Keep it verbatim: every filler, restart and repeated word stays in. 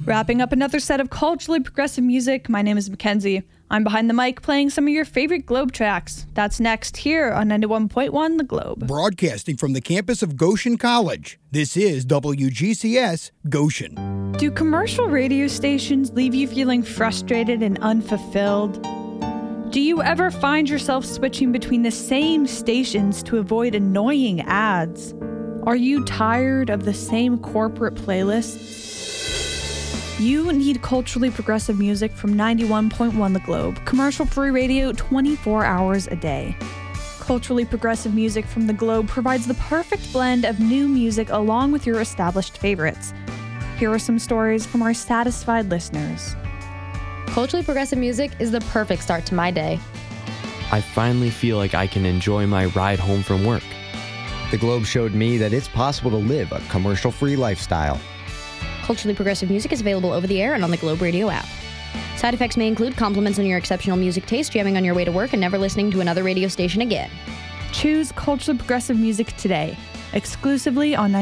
Wrapping up another set of culturally progressive music, my name is Mackenzie. I'm behind the mic playing some of your favorite Globe tracks. That's next here on ninety-one point one The Globe. Broadcasting from the campus of Goshen College, this is W G C S Goshen. Do commercial radio stations leave you feeling frustrated and unfulfilled? Do you ever find yourself switching between the same stations to avoid annoying ads? Are you tired of the same corporate playlists? You need culturally progressive music from ninety-one point one The Globe, commercial-free radio twenty-four hours a day. Culturally progressive music from The Globe provides the perfect blend of new music along with your established favorites. Here are some stories from our satisfied listeners. Culturally progressive music is the perfect start to my day. I finally feel like I can enjoy my ride home from work. The Globe showed me that it's possible to live a commercial-free lifestyle. Culturally progressive music is available over the air and on the Globe Radio app. Side effects may include compliments on your exceptional music taste, jamming on your way to work, and never listening to another radio station again. Choose culturally progressive music today, exclusively on